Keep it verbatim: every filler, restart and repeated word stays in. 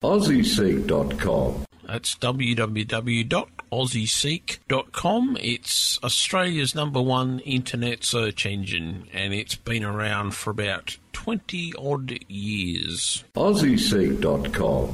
Aussie Seek dot com. That's w w w dot aussie seek dot com. It's Australia's number one internet search engine, and it's been around for about twenty odd years. Aussie Seek dot com.